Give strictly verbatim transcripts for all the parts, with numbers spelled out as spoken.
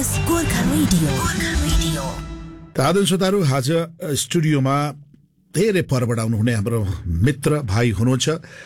S Gorkha radio Gorkha radio आदरणीय श्रोताहरू आज स्टुडियोमा धेरै परबाट आउनुहुने हाम्रो मित्र भाइ हुनुहुन्छ।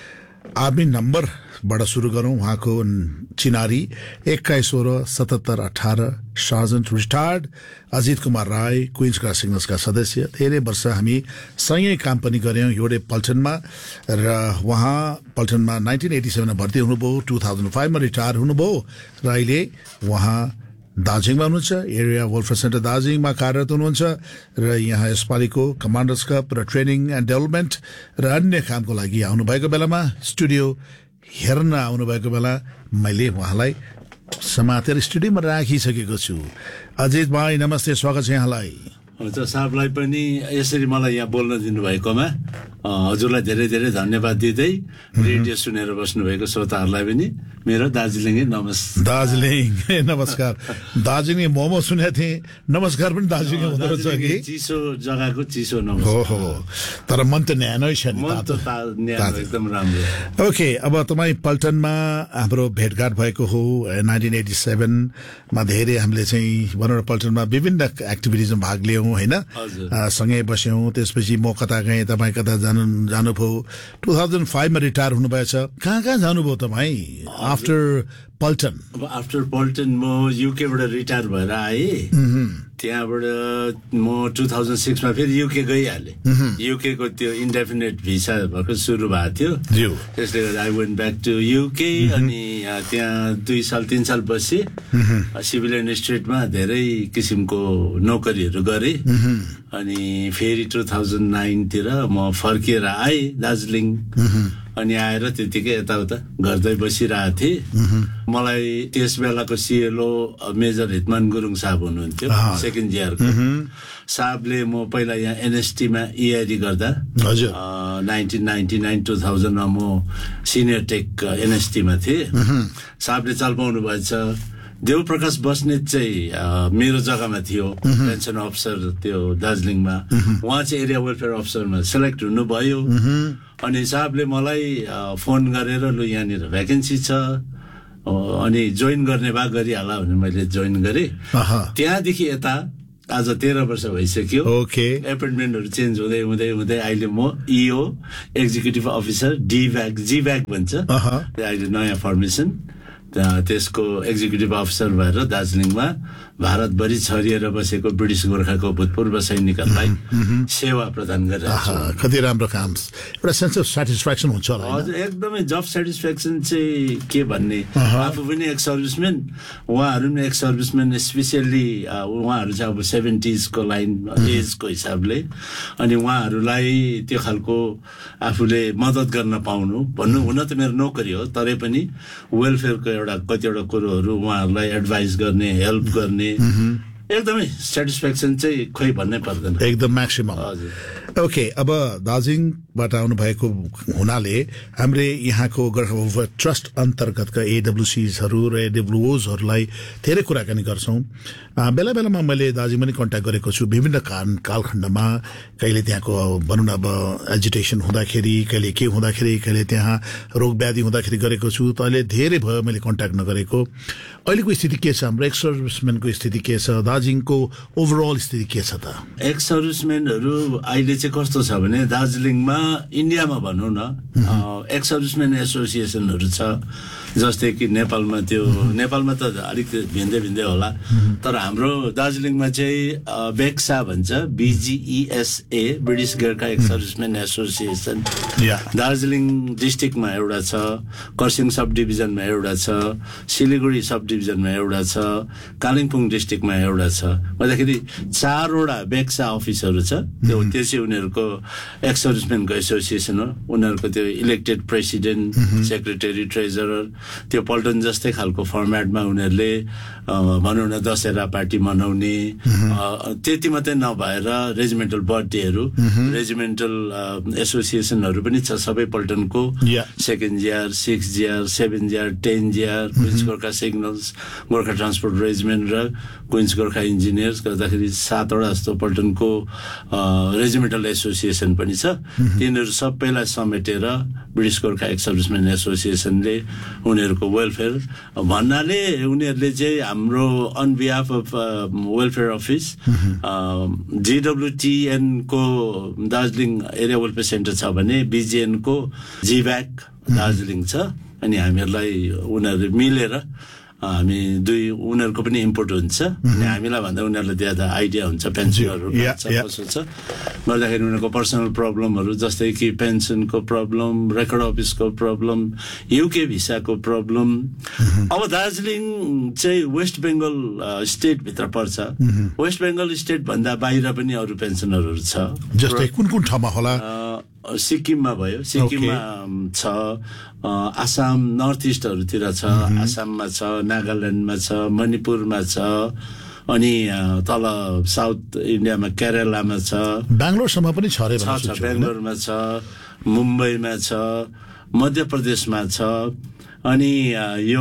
आर्मी नम्बरबाट सुरु गरौँ। उहाँको चिनारी एक्काइस सोह्र सतहत्तर अठारह sergeant retired Ajit Kumar Rai Queens crash सिग्नल्सका सदस्य। धेरै वर्ष हामी सँगै काम पनि गऱ्यौँ एउटै पल्टनमा र उहाँ पल्टनमा नाइन्टिन एटी सेभेनमा भर्ती हुनुभयो, टू थाउजन्ड फाइभमा रिटायर हुनुभयो र अहिले उहाँ दार्जिलिङमा हुनुहुन्छ। एरिया वेलफेयर सेन्टर दार्जिलिङमा कार्यरत हुनुहुन्छ र यहाँ यसपालिको कमान्डर्स कप र ट्रेनिङ एन्ड डेभलपमेन्ट र अन्य कामको लागि आउनुभएको बेलामा स्टुडियो हेर्न आउनुभएको बेला मैले उहाँलाई समातेर स्टुडियोमा राखिसकेको छु। अजित भाइ नमस्ते, स्वागत छ यहाँलाई। हुन्छ, साहबलाई पनि यसरी मलाई यहाँ बोल्न दिनुभएकोमा हजुरलाई धेरै धेरै धन्यवाद दिँदै रेडियो सुनेर बस्नुभएको श्रोताहरूलाई पनि मेरो दार्जिलिङे नमस्कार। दार्जिलिङ नमस्कार। दार्जिलिङ मोमो सुनेको थिएँ, नमस्कार पनि दार्जिलिङ हुँदो रहेछ कि? चिसो जग्गाको चिसो नमस्कार हो हो, तर मन त न्यानो छ नि, एकदम राम्रो। ओके, अब तपाईँ पल्टनमा हाम्रो भेटघाट भएको हो नाइन्टिन एटी सेभेनमा। धेरै हामीले चाहिँ भनौँ पल्टनमा विभिन्न एक्टिभिटिजमा भाग लियौँ होइन, सँगै बस्यौँ। त्यसपछि म कता गएँ, तपाईँ कता जानु जानुभयो। टू थाउजन्ड फाइभमा रिटायर हुनुभएछ। कहाँ कहाँ जानुभयो तपाईँ आफ्टर पल्टन? अब आफ्टर पल्टन म युकेबाट रिटायर भएर आएँ। त्यहाँबाट म टू थाउजन्ड सिक्समा फेरि युके गइहालेँ। युके को त्यो इन्डेफिनेट भिसा भएको सुरु भएको थियो, त्यसले गर्दा I went back to UK. अनि त्यहाँ दुई साल तिन साल बसेँ। सिभिल एडमिनिस्ट्रेटमा धेरै किसिमको नोकरीहरू गरेँ। अनि फेरि टू थाउजन्ड नाइनतिर म फर्किएर आएँ दार्जिलिङ। अनि आएर त्यतिकै यताउता गर्दै बसिरहेको थिएँ। मलाई त्यस बेलाको सिएलओ मेजर हितमान गुरुङ साहब हुनुहुन्थ्यो, सेकेन्ड इयरको साहबले। म पहिला यहाँ एनएसटीमा इआइडी गर्दा नाइन्टिन नाइन्टी नाइन टू थाउजन्डमा म सिनियर टेक एनएसटीमा थिएँ। साहबले चाल पाउनु भएछ। देवप्रकाश बस्नेत चाहिँ मेरो जग्गामा थियो, पेन्सन अफिसर त्यो दार्जिलिङमा। उहाँ चाहिँ एरिया वेलफेयर अफिसरमा सेलेक्ट हुनुभयो। अनि साहबले मलाई फोन गरेर लु यहाँनिर भ्याकेन्सी छ अनि जोइन गर्ने भए गरिहाल भने मैले जोइन गरेँ। त्यहाँदेखि यता आज तेह्र वर्ष भइसक्यो। ओके, एपोइन्टमेन्टहरू चेन्ज हुँदै हुँदै हुँदै अहिले म इओ एक्जिक्युटिभ अफिसर डिभ्याक जिभ्याक भन्छ अहिले नयाँ फर्मेसन, त्यसको एक्जिक्युटिभ अफिसर भएर दार्जिलिङमा भारतभरि छरिएर बसेको ब्रिटिस गोर्खाको भूतपूर्व सैनिकहरूलाई सेवा प्रदान गरिरहेको छु। कति राम्रो काम, एउटा सेन्स अफ सेटिस्फ्याक्सन हुन्छ होला। हजुर, एकदमै जब सेटिस्फ्याक्सन चाहिँ के भन्ने। आफू पनि एक सर्भिसम्यान, उहाँहरू पनि एक सर्भिसम्यान। स्पेसियल्ली उहाँहरू चाहिँ अब सेभेन्टिजको लाइन एजको हिसाबले। अनि उहाँहरूलाई त्यो खालको आफूले मद्दत गर्न पाउनु भन्नु, हुन त मेरो नोकरी हो, तरै पनि वेलफेयरको एउटा कतिवटा कुरोहरू उहाँहरूलाई एडभाइस गर्ने, हेल्प गर्ने, एकदमै सेटिस्फ्याक्सन चाहिँ खोइ भन्नै पर्दैन, एकदम म्याक्सिमम। ओके, अब दार्जिलिङबाट आउनुभएको हुनाले हामीले यहाँको गोर्खा ट्रस्ट अन्तर्गतका एडब्लुसिजहरू र एडब्लुओजहरूलाई धेरै कुराकानी गर्छौँ। बेला बेलामा मैले दार्जिलिङ पनि कन्ट्याक्ट गरेको छु विभिन्न काल कालखण्डमा। कहिले त्यहाँको भनौँ न अब एजिटेसन हुँदाखेरि, कहिले के हुँदाखेरि, कहिले त्यहाँ रोग व्याधि हुँदाखेरि गरेको छु। त अहिले धेरै भयो मैले कन्ट्याक्ट नगरेको। अहिलेको स्थिति के छ, हाम्रो एक्स सर्भिसम्यानको स्थिति के छ, दार्जिलिङको ओभरअल स्थिति के छ त? एक्स सर्भिसम्यानहरू अहिले चाहिँ कस्तो छ भने दार्जिलिङमा इन्डियामा भनौँ न एक्स सर्भिसम्यान एसोसिएसनहरू छ। जस्तै कि नेपालमा त्यो नेपालमा त अलिक भिन्दै भिन्दै होला, तर हाम्रो दार्जिलिङमा चाहिँ बेक्सा भन्छ, बिजिइएसए British Gorkha x serviceman association. Darjeeling डिस्ट्रिक्टमा एउटा छ, खरसाङ सब डिभिजनमा एउटा छ, सिलिगुडी सब डिभिजनमा एउटा छ, कालिम्पोङ डिस्ट्रिक्टमा एउटा छ। भन्दाखेरि चारवटा बेक्सा अफिसहरू छ। त्यो त्यो चाहिँ उनीहरूको एक्स सर्भिसम्यानको एसोसिएसन हो। उनीहरूको त्यो इलेक्टेड प्रेसिडेन्ट, सेक्रेटरी, ट्रेजरर, त्यो पल्टन जस्तै खालको फर्मेटमा उनीहरूले भनौँ न दशहरा पार्टी मनाउने। त्यति मात्रै नभएर रेजिमेन्टल बर्थडेहरू, रेजिमेन्टल एसोसिएसनहरू पनि छ सबै पल्टनको। Second GR, six GR, seven GR, ten GR, Queens Gorkha signals, Gorkha transport regiment र क्विन्स गोर्खा इन्जिनियर्स गर्दाखेरि सातवटा जस्तो पल्टनको रेजिमेन्टल एसोसिएसन पनि छ। तिनीहरू सबैलाई समेटेर ब्रिटिस गोर्खा एक्स सर्भिसम्यान एसोसिएसनले उनीहरूको वेलफेयर भन्नाले उनीहरूले चाहिँ हाम्रो on behalf of welfare office जिडब्ल्युटिएनको Darjeeling area welfare centre छ भने बिजिएनको जिभ्याक दार्जिलिङ छ अनि हामीहरूलाई उनीहरू मिलेर हामी दुई उनीहरूको पनि इम्पोर्ट हुन्छ अनि हामीलाई भन्दा उनीहरूलाई ज्यादा आइडिया हुन्छ पेन्सनहरू कसो छ गर्दाखेरि उनीहरूको पर्सनल प्रब्लमहरू जस्तै कि पेन्सनको प्रब्लम रेकर्ड अफिसको प्रब्लम युके भिसाको प्रब्लम अब दार्जिलिङ चाहिँ वेस्ट बेङ्गल स्टेटभित्र पर्छ वेस्ट बेङ्गल स्टेट भन्दा बाहिर पनि अरू पेन्सनरहरू छ जस्तै कुन कुन ठाउँमा होला सिक्किममा भयो सिक्किममा छ आसाम नर्थ इस्टहरूतिर छ आसाममा छ नागाल्यान्डमा छ मणिपुरमा छ अनि तल साउथ इन्डियामा केरलामा छ बेङ्गलोरसम्म पनि छ रे छ बेङ्गलोरमा छ मुम्बईमा छ मध्य प्रदेशमा छ अनि यो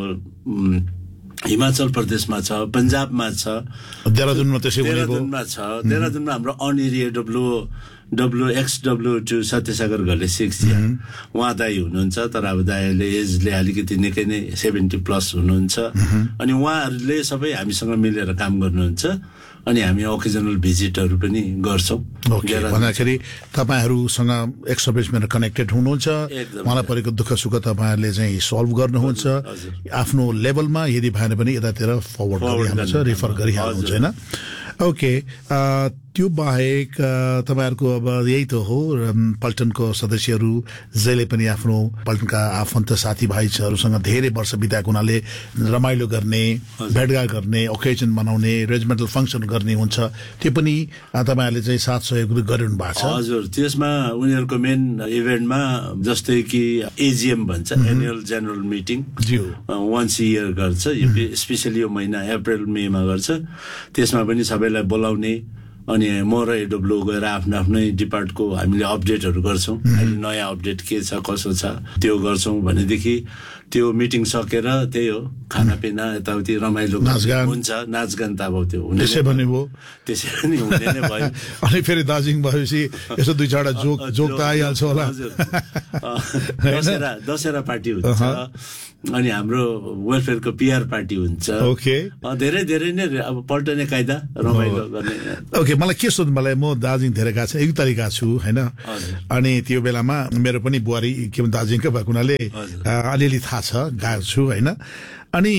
हिमाचल प्रदेशमा छ पन्जाबमा छ देहरादूनमा त्यसै देहरादूनमा छ देहरादूनमा हाम्रो अनेरिया W W x W two सत्यसागर घरले सिक्स उहाँ दाई हुनुहुन्छ तर अब दाईले एजले अलिकति निकै नै सेभेन्टी प्लस हुनुहुन्छ अनि उहाँहरूले सबै हामीसँग मिलेर काम गर्नुहुन्छ अनि हामी ओकेजनल भिजिटहरू पनि गर्छौँ भन्दाखेरि तपाईँहरूसँग एक सर्भिसम्यान कनेक्टेड हुनुहुन्छ उहाँलाई परेको दुःख सुख तपाईँहरूले चाहिँ सल्भ गर्नुहुन्छ आफ्नो लेभलमा यदि भएन पनि यतातिर फरवर्ड गरिहाल्नुहुन्छ रिफर गरिहाल्नुहुन्छ होइन ओके त्यो बाहेक तपाईँहरूको अब यही त हो पल्टनको सदस्यहरू जहिले पनि आफ्नो पल्टनका आफन्त साथीभाइहरूसँग धेरै वर्ष बिताएको हुनाले रमाइलो गर्ने भेटघाट गर्ने ओकेजन मनाउने रेजिमेन्टल फङ्सन गर्ने हुन्छ त्यो पनि तपाईँहरूले चाहिँ साथ सहयोग गरिरहनु भएको छ हजुर त्यसमा उनीहरूको मेन इभेन्टमा जस्तै कि एजिएम भन्छ annual general meeting once year गर्छ स्पेसली यो महिना अप्रिल मेमा गर्छ त्यसमा पनि सबैलाई बोलाउने अनि म र एडब्ल्यू गएर आफ्नो आफ्नै डिपार्टको हामीले अपडेटहरू गर्छौँ अहिले नयाँ अपडेट के छ कसो छ त्यो गर्छौँ भनेदेखि त्यो मिटिङ सकेर त्यही हो खानापिना यताउति रमाइलो हुन्छ नाचगान त अब त्यो हुने त्यसै पनि भयो त्यसै पनि हुने नै भयो अनि फेरि दार्जिलिङ भएपछि यसो दुई चारवटा जोक जोक त आइहाल्छ होला दशहरा दशहरा पार्टी हुन्छ अनि हाम्रो वेलफेयरको पिआर पार्टी हुन्छ ओके धेरै धेरै नै अब पल्टने कायदा रमाइलो गर्ने ओके मलाई के सोध्नु मलाई म दार्जिलिङ धेरै गएको छु एक तारिक गएको छु होइन अनि त्यो बेलामा मेरो पनि बुहारी के भन्छ दार्जिलिङकै भएको हुनाले अलिअलि थाहा छ गएको छु होइन अनि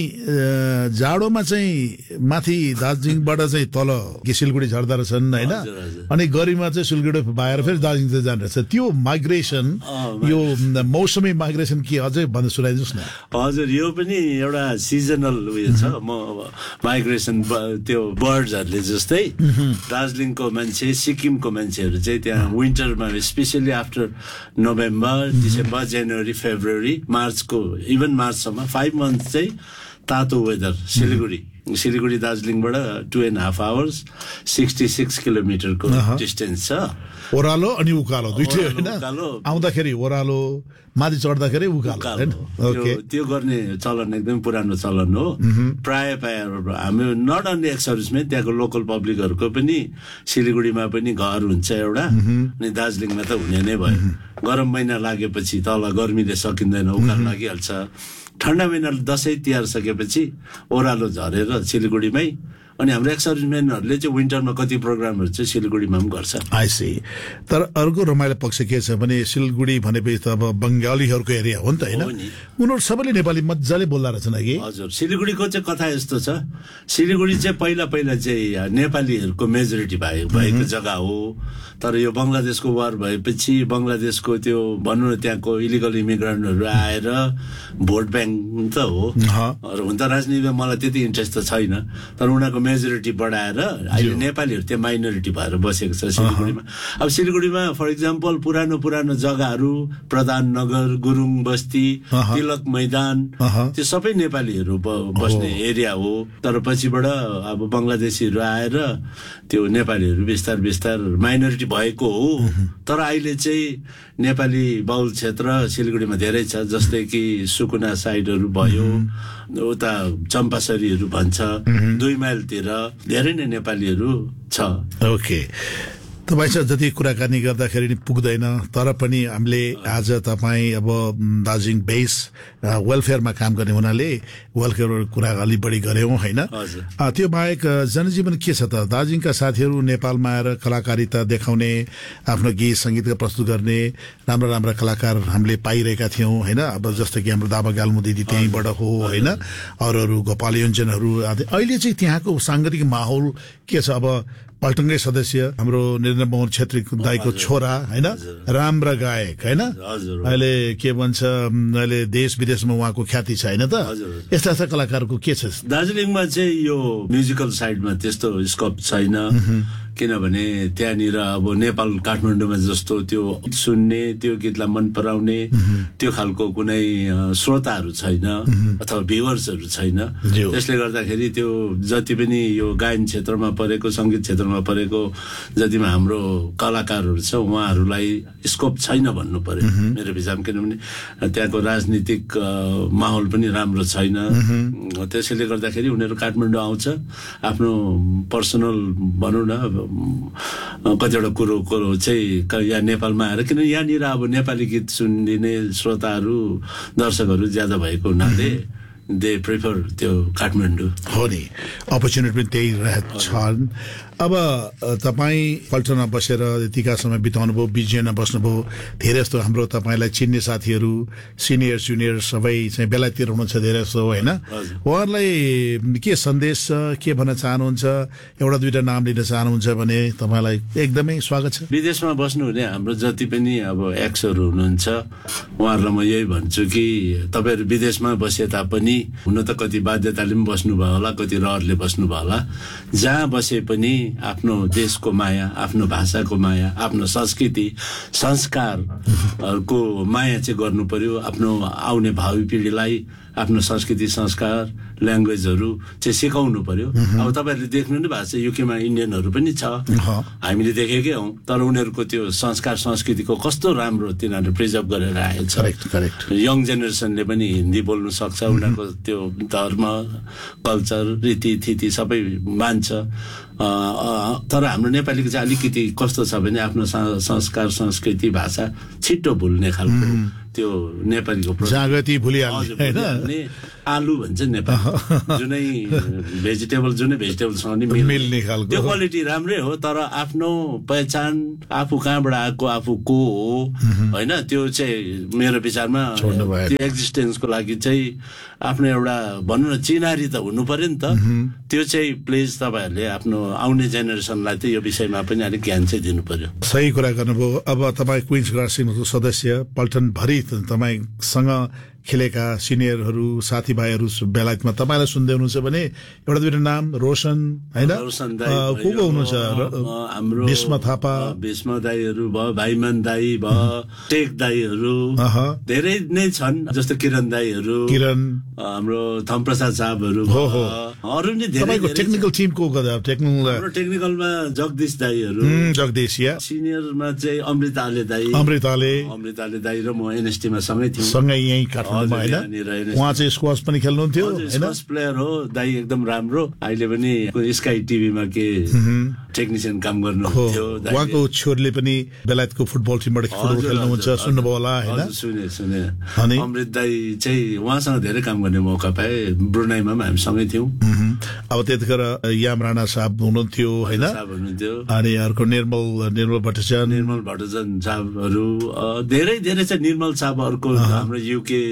जाडोमा चाहिँ माथि दार्जिलिङबाट चाहिँ तल सिलगढी झर्दा रहेछन् होइन अनि गर्मीमा चाहिँ सिलगढी भएर फेरि दार्जिलिङ चाहिँ जाने रहेछ त्यो माइग्रेसन यो मौसमी माइग्रेसन के अझै भन्नु सुनाइदिनुहोस् न हजुर यो पनि एउटा सिजनल उयो छ म माइग्रेसन त्यो बर्ड्सहरूले जस्तै दार्जिलिङको मान्छे सिक्किमको मान्छेहरू चाहिँ त्यहाँ विन्टरमा स्पेसली आफ्टर नोभेम्बर डिसेम्बर जनवरी फेब्रुअरी मार्चको इभन मार्चसम्म फाइभ मन्थ चाहिँ तातो वेदर सिलगढी सिलगढी दार्जिलिङबाट to and half hours sixty six किलोमिटरको डिस्टेन्स छ ओह्रालो अनि उकालो दुइटै होइन आउँदाखेरि ओह्रालो माथि चढ्दाखेरि उकालो त्यो गर्ने चलन एकदम पुरानो चलन हो प्राय प्राय हामी नट अन्ली एक्स सर्भिसमेन त्यहाँको लोकल पब्लिकहरूको पनि सिलगढीमा पनि घर हुन्छ एउटा अनि दार्जिलिङमा त हुने नै भयो गरम महिना लागेपछि तल गर्मीले सकिँदैन उकालो लागिहाल्छ ठन्डा महिना दसैँ तिहार सकेपछि ओह्रालो झरेर सिलगढीमै अनि हाम्रो एक्स सर्भिसमेनहरूले चाहिँ विन्टरमा कति प्रोग्रामहरू चाहिँ सिलगढीमा पनि गर्छ आइसी तर अर्को रमाइलो पक्ष के छ भने सिलगढी भनेपछि त अब बङ्गालीहरूको एरिया हो नि त होइन उनीहरू सबैले नेपाली मजाले बोल्दा रहेछन् कि हजुर सिलगढीको चाहिँ कथा यस्तो छ सिलगढी चाहिँ पहिला पहिला चाहिँ नेपालीहरूको मेजोरिटी भएको भएको जग्गा हो तर यो बङ्गलादेशको वार भएपछि बङ्गलादेशको त्यो भनौँ न त्यहाँको इलिगल इमिग्रेन्टहरू आएर भोट ब्याङ्क त हो हुन त राजनीतिमा मलाई त्यति इन्ट्रेस्ट त छैन तर उनीहरूको मेजोरिटी बढाएर अहिले नेपालीहरू त्यहाँ माइनोरिटी भएर बसेको छ सिलगढीमा अब सिलगढीमा फर इक्जाम्पल पुरानो पुरानो जग्गाहरू प्रधान नगर गुरुङ बस्ती तिलक मैदान त्यो सबै नेपालीहरू बस्ने एरिया हो तर पछिबाट अब बङ्गलादेशीहरू आएर त्यो नेपालीहरू बिस्तार बिस्तार माइनोरिटी भएको हो तर अहिले चाहिँ नेपाली बाहुल क्षेत्र सिलगढीमा धेरै छ जस्तै कि सुकुना साइडहरू भयो उता चम्पासरीहरू भन्छ दुई माइलतिर धेरै नै नेपालीहरू छ ओके तपाईँसँग जति कुराकानी गर्दाखेरि नि पुग्दैन, तर पनि हामीले आज तपाईँ अब दार्जिलिङ बेस वेलफेयरमा काम गर्ने हुनाले वेलफेयर कुरा अलि बढी गऱ्यौँ होइन। त्यो बाहेक जनजीवन के छ त? दार्जिलिङका साथीहरू नेपालमा आएर कलाकारिता देखाउने, आफ्नो गीत सङ्गीतका प्रस्तुत गर्ने राम्रा राम्रा कलाकार हामीले पाइरहेका थियौँ होइन। अब जस्तो कि हाम्रो दाबा गाल्मु दिदी त्यहीँबाट हो होइन, अरू अरू गोपाल योन्जनहरू। अहिले चाहिँ त्यहाँको साङ्गीतिक माहौल के छ? अब पल्टनकै सदस्य हाम्रो नरेन्द्र मोहन छेत्री दाईको छोरा होइन, राम्रा गायक होइन, अहिले के भन्छ अहिले देश विदेशमा उहाँको ख्याति छ होइन त। यस्ता यस्ता कलाकारको के छ? दार्जिलिङमा चाहिँ यो म्युजिकल साइडमा त्यस्तो स्कोप छैन, किनभने त्यहाँनिर अब नेपाल काठमाडौँमा जस्तो त्यो सुन्ने, त्यो गीतलाई मन पराउने त्यो खालको कुनै श्रोताहरू छैन अथवा भ्युवर्सहरू छैन। त्यसले गर्दाखेरि त्यो जति पनि यो गायन क्षेत्रमा परेको, सङ्गीत क्षेत्रमा परेको जतिमा हाम्रो कलाकारहरू छ उहाँहरूलाई स्कोप छैन भन्नु पर्यो मेरो विचारमा। किनभने त्यहाँको राजनीतिक माहौल पनि राम्रो छैन। त्यसैले गर्दाखेरि उनीहरू काठमाडौँ आउँछ, आफ्नो पर्सनल भनौँ न कतिवटा कुरो कुरो चाहिँ यहाँ नेपालमा आएर, किनभने यहाँनिर अब नेपाली गीत सुनिने श्रोताहरू दर्शकहरू ज्यादा भएको हुनाले दे प्रिफर त्यो काठमाडौँ हो नि। अपर्च्युनिटी पनि त्यही रहेछन्। अब तपाईँ पल्टनमा बसेर यतिका समय बिताउनु भयो, बिजिएममा बस्नुभयो, धेरै जस्तो हाम्रो तपाईँलाई चिन्ने साथीहरू सिनियर जुनियर सबै चाहिँ बेलायततिर हुनुहुन्छ धेरै जस्तो होइन। उहाँहरूलाई के सन्देश छ, के भन्न चाहनुहुन्छ? एउटा दुईवटा नाम लिन चाहनुहुन्छ भने तपाईँलाई एकदमै स्वागत छ। विदेशमा बस्नुहुने हाम्रो जति पनि अब एक्सहरू हुनुहुन्छ उहाँहरूलाई म यही भन्छु कि तपाईँहरू विदेशमा बसे तापनि हुन त कति बाध्यताले पनि बस्नुभयो होला, कति रहरले बस्नुभयो होला, जहाँ बसे पनि आफ्नो देशको माया, आफ्नो भाषाको माया, आफ्नो संस्कृति संस्कारको माया चाहिँ गर्नु पर्यो। आफ्नो आउने भावी पिँढीलाई आफ्नो संस्कृति संस्कार ल्याङ्ग्वेजहरू चाहिँ सिकाउनु पर्यो। अब तपाईँहरूले देख्नु नै भएको छ युकेमा इन्डियनहरू पनि छ, हामीले देखेकै हौँ, तर उनीहरूको त्यो संस्कार संस्कृतिको कस्तो राम्रो तिनीहरूले प्रिजर्भ गरेर आएको छ। यङ जेनेरेसनले पनि हिन्दी बोल्नु सक्छ, उनीहरूको त्यो धर्म कल्चर रीतिथिति सबै मान्छ। तर हाम्रो नेपालीको चाहिँ अलिकति कस्तो छ भने आफ्नो संस्कार संस्कृति भाषा छिट्टो भुल्ने खालको त्यो नेपालीको जागति भुलिहाल्ने आलु भन्छ नेपाल, जुनै भेजिटेबल जुनै भेजिटेबलसँग नि मिल्ने खालको त्यो क्वालिटी राम्रै हो। तर आफ्नो पहिचान, आफू कहाँबाट आएको, आफू को हो होइन, त्यो चाहिँ मेरो विचारमा त्यो एक्जिस्टेन्सको लागि चाहिँ आफ्नो एउटा भनौँ न चिनारी त हुनु पर्यो नि त। त्यो चाहिँ प्लिज तपाईँहरूले आफ्नो आउने जेनेरेसनलाई चाहिँ यो विषयमा पनि अलिक ज्ञान चाहिँ दिनु पर्यो। सही कुरा गर्नुभयो। अब तपाईँ क्विन्स गार्सिङको सदस्य, पल्टनभरि तपाईँसँग खेलेका सिनियरहरू साथीभाइहरू बेलायतमा तपाईँलाई सुन्दै हुनुहुन्छ भने एउटा दुईवटा नाम रोशन होइन, को को हुनुहुन्छ? हाम्रो भीष्म थापा, भीष्म दाईहरू भयो, भाइमान दाई भयो, टेक दाईहरू धेरै नै छन्, जस्तो किरण दाईहरू, किरण हाम्रो थमप्रसाद साहबहरू, अरू नि धेरै। टेक्निकल टिम को टेक्निकल टेक्निकलमा जगदीश दाईहरू, जगदीश या सिनियरमा चाहिँ अमृताले दाई, अमृताले अमृताले दाई र म एनएसटीमा सँगै थियौँ, सँगै यहीँ होइन। उहाँ चाहिँ स्क्वास पनि खेल्नुहुन्थ्यो, स्क्वास प्लेयर हो दाई, एकदम राम्रो। अहिले पनि स्काई टिभीमा के टेक्निसियन काम गर्नुहुन्थ्यो। उहाँको छोरीले पनि बेलायतको फुटबल टिमबाट फुटबल खेल्नुहुन्छ, सुन्नुभयो होला होइन? सुने सुने अमृत दाई चाहिँ उहाँसँग धेरै काम गर्ने मौका पाए, ब्रुनाईमा पनि हामी सँगै थियौँ। अब त्यतिखेर याम राणा साहब हुनुहुन्थ्यो होइन, अनि अर्को निर्मल निर्मल भट्टाचार्य निर्मल भट्टाचार्य साहबहरू धेरै धेरै चाहिँ निर्मल साहब, अर्को हाम्रो युके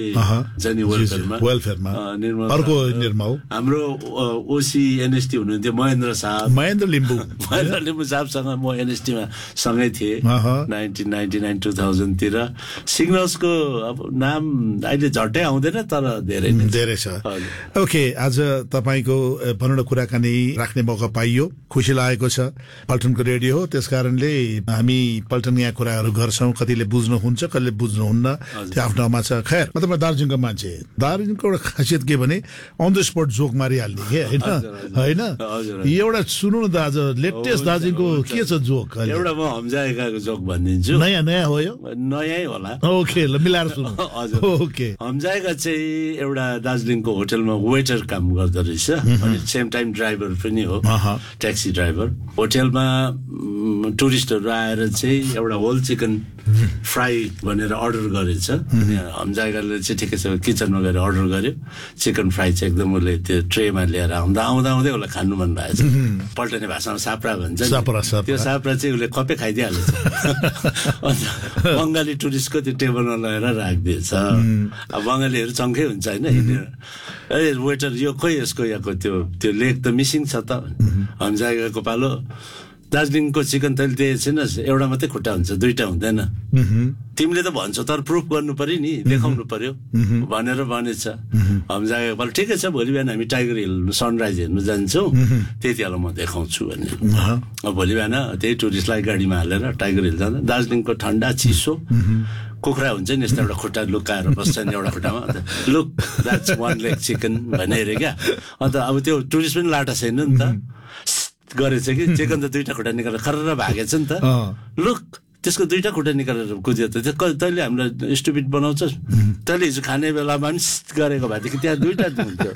वेलफेयरमा अर्को निर्मल, हाम्रो ओसी एनएसटी हुनुहुन्थ्यो महेन्द्र साहब, महेन्द्र लिम्बू महेन्द्र लिम्बू साहबसँग म एनएसटीमा सँगै थिएँ नाइन्टिन नाइन्टी नाइन टू थाउजन्डतिर। सिग्नल्सको अब नाम अहिले झट्टै आउँदैन, तर धेरै धेरै छ। ओके, आज तपाईँको भनौँ न कुराकानी राख्ने मौका पाइयो, खुसी लागेको छ। पल्टनको रेडियो हो, त्यस कारणले हामी पल्टन यहाँ कुराहरू गर्छौँ, कतिले बुझ्नुहुन्छ कतिले बुझ्नुहुन्न, त्यो आफ्नोमा छ। खैर, म तपाईँ दार्जिलिङको मान्छे, दार्जिलिङको एउटा खासियत के भने अन द स्पट जोक मारिहाल्ने के होइन होइन। एउटा सुन्नु न त, आज लेटेस्ट दार्जिलिङको के छ जोक? एउटा म हम्जाएकाको जोक भनिदिन्छु। नयाँ नयाँ हो यो? नयाँ होला। ओके, ल मिलाएर सुन्नु। ओके, हम्जाएका चाहिँ एउटा दार्जिलिङको होटलमा वेटर काम गर्दो रहेछ, अनि सेम टाइम ड्राइभर पनि हो, ट्याक्सी ड्राइभर। होटलमा टुरिस्टहरू आएर चाहिँ एउटा होल चिकन फ्राई भनेर अर्डर गरेछ अनि हमजागाले चाहिँ ठिकै छ किचनमा गएर अर्डर गर्यो चिकन फ्राई चाहिँ एकदम उसले त्यो ट्रेमा लिएर आउँदा आउँदा आउँदै उसलाई खानु मन लागेछ पल्टने भाषामा साप्रा भन्छ त्यो साप्रा चाहिँ उसले कपै खाइदिइहालेछ अन्त बङ्गाली टुरिस्टको त्यो टेबलमा लगेर राखिदिएछ अब बङ्गालीहरू चङ्खै हुन्छ होइन ए वेटर यो खोइ यसको यहाँको त्यो त्यो लेग त मिसिङ छ त हमजागाको पालो दार्जिलिङको चिकन तैँले दिएको छैनस् एउटा मात्रै खुट्टा हुन्छ दुईटा हुँदैन तिमीले त भन्छौ तर प्रुफ गर्नु पर्यो नि देखाउनु पर्यो भनेर भनेछ हमजागाको पालो ठिकै छ भोलि बिहान हामी टाइगर हिल सनराइज हेर्नु जान्छौँ त्यति बेला म देखाउँछु भने भोलि बिहान त्यही टुरिस्टलाई गाडीमा हालेर टाइगर हिल जाँदा दार्जिलिङको ठन्डा चिसो कुखुरा हुन्छ नि यस्तो एउटा खुट्टा लुकाएर बस्छ नि एउटा खुट्टामा look that's one leg chicken भने अरे क्या अन्त अब त्यो टुरिस्ट पनि लाटा छैन नि त गरेछ कि चिकन त दुईटा खुट्टा निकालेर खर्र भागेछ नि त लुक त्यसको दुईटा खुट्टा निकालेर कुद्यो त तैँले हामीलाई स्टुपिड बनाउँछस् तैँले हिजो खाने बेलामा पनि गरेको भएदेखि त्यहाँ दुईटा हुन्थ्यो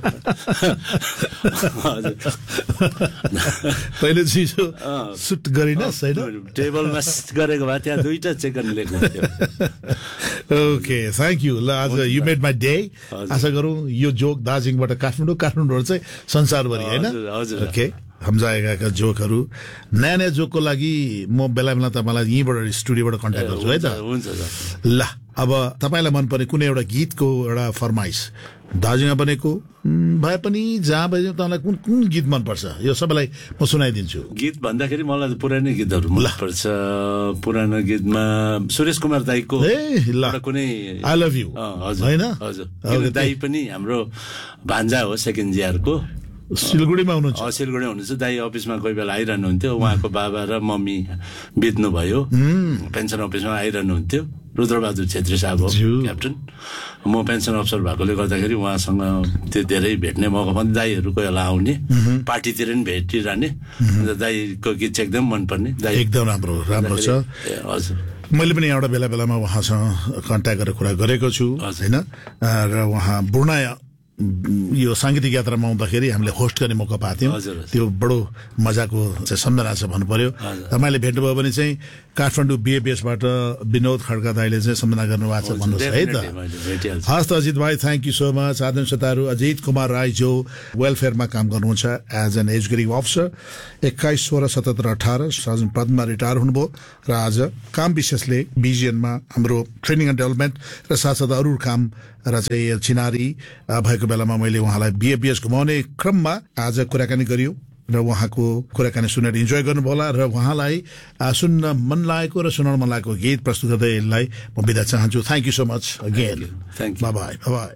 तैँले चिसो सुट गरिनस् होइन टेबलमा गरेको भए त्यहाँ दुईटा चिकन लेग हुन्थ्यो ओके थ्याङ्क यू ल आज यु मेड माई डे आशा गरौँ यो जोक दार्जिलिङबाट काठमाडौँ काठमाडौँबाट चाहिँ संसारभरि होइन ओके हमजाएका जोकहरू नयाँ नयाँ जोकको लागि म बेला बेला तपाईँलाई यहीँबाट स्टुडियोबाट कन्ट्याक्ट गर्छु है त ल अब तपाईँलाई मनपर्ने कुनै एउटा गीतको एउटा फरमाइस दार्जिलिङमा बनेको भए पनि जहाँ भए तपाईँलाई कुन कुन गीत मनपर्छ यो सबैलाई म सुनाइदिन्छु गीत भन्दाखेरि मलाई पुरानै गीतहरू मनपर्छ पुरानो गीतमा सुरेश कुमार दाईको कुनै आई लभ यु होइन हजुर दाई पनि हाम्रो भान्जा हो सेकेन्ड जिआरको सिलगढीमा हुनुहुन्छ सिलगढीमा हुनुहुन्छ दाई अफिसमा कोही बेला आइरहनुहुन्थ्यो उहाँको बाबा र मम्मी बित्नुभयो पेन्सन अफिसमा आइरहनुहुन्थ्यो रुद्रबहादुर छेत्री साहब हो क्याप्टन म पेन्सन अफिसर भएकोले गर्दाखेरि उहाँसँग त्यो धेरै भेट्ने मौका पनि दाईहरू कोही बेला आउने पार्टीतिर पनि भेटिरहने अन्त दाईको गीत चाहिँ एकदम मनपर्ने दाई एकदम राम्रो राम्रो छ हजुर मैले पनि एउटा बेला बेलामा उहाँसँग कन्ट्याक्ट गरेर कुरा गरेको छु होइन र उहाँ बुढ्ना यो सांगीतिक यात्रामा आउँदाखेरि हामीले होस्ट गर्ने मौका पाएको थियौँ त्यो बडो मजाको सम्झना छ भन्नु पर्यो तपाईँले भेट्नुभयो भने चाहिँ काठमाडौँ बिएपिएसबाट विनोद खड्का दाईले चाहिँ सम्झना गर्नुभएको छ भन्नुहोस् है त हस् त अजित भाइ thank you so much आदरण श्रोताहरू Ajit Kumar Rai जो वेलफेयरमा काम गर्नुहुन्छ एज एन एजुकेटिभ अफिसर एक्काइस सोह्र सतहत्तर अठार सर्जन पदमा रिटायर हुनुभयो र आज काम विशेषले बिजिएनमा हाम्रो ट्रेनिङ एन्ड डेभलपमेन्ट र साथसाथै अरू काम र चाहिँ चिनारी भएको बेलामा मैले उहाँलाई बिएपिएस घुमाउने क्रममा आज कुराकानी गरियो र उहाँको कुराकानी सुनेर इन्जोय गर्नुभयो होला र उहाँलाई सुन्न मन लागेको र सुनाउन मन लागेको गीत प्रस्तुत गर्दै यसलाई म बिदा चाहन्छु thank you so much again by by by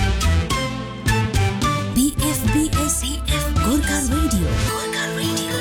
बीएफबीएस Gorkha radio Gorkha radio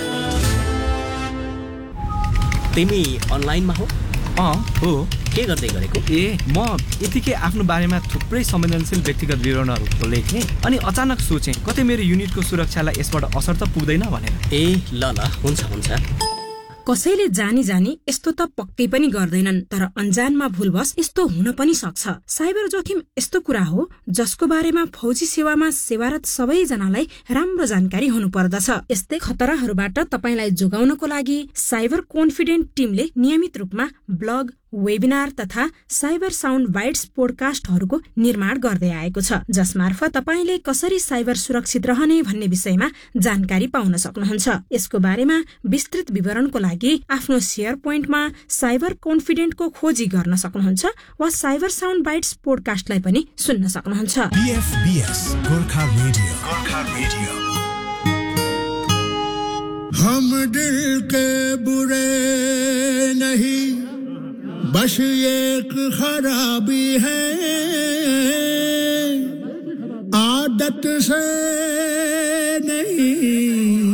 तिमी अनलाइनमा हो अँ हो के गर्दै गरेको ए म यतिकै आफ्नो बारेमा थुप्रै संवेदनशील व्यक्तिगत विवरणहरू खोलेको थिएँ अनि अचानक सोचेँ कतै मेरो युनिटको सुरक्षालाई यसबाट असर त पुग्दैन भनेर ए ल ल हुन्छ हुन्छ कसैले जानी जानी यस्तो त पक्कै पनि गर्दैनन् तर अन्जानमा भुलवश यस्तो हुन पनि सक्छ साइबर जोखिम यस्तो कुरा हो जसको बारेमा फौजी सेवामा सेवारत सबैजनालाई राम्रो जानकारी हुनु पर्दछ यस्तै खतराहरूबाट तपाईलाई जोगाउनको लागि साइबर कन्फिडेन्ट टिमले नियमित रूपमा ब्लग वेबिनार तथा साइबर साउन्ड बाइट्स पोडकास्टहरूको निर्माण गर्दै आएको छ जसमार्फत तपाईले कसरी साइबर सुरक्षित रहने भन्ने विषयमा जानकारी पाउन सक्नुहुन्छ यसको बारेमा विस्तृत विवरणको लागि आफ्नो शेयर पोइन्टमा साइबर कन्फिडेन्टको खोजी गर्न सक्नुहुन्छ वा साइबर साउन्ड बाइट्स पोडकास्टलाई पनि सुन्न सक्नुहुन्छ बीएफबीएस गोर्खा रेडियो गोर्खा रेडियो हम दिल के बुरे नहीं बस एक खराबी है आदत से नहीं